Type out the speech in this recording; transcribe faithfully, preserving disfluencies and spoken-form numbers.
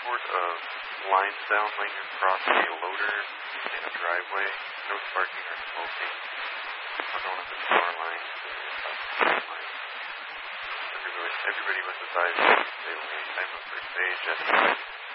sort of line sound laying across a loader in a driveway. No sparking or smoking. I don't know if it's power lines or uh, lines. Everybody, everybody was advised to stay away. I'm a first aid, just